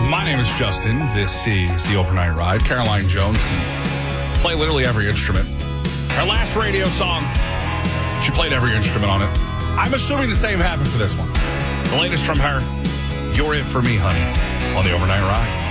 My name is Justin. This is the Overnight Ride. Caroline Jones can play literally every instrument. Her last radio song, she played every instrument on it. I'm assuming the same happened for this one. The latest from her, You're It For Me, Honey, on the Overnight Ride.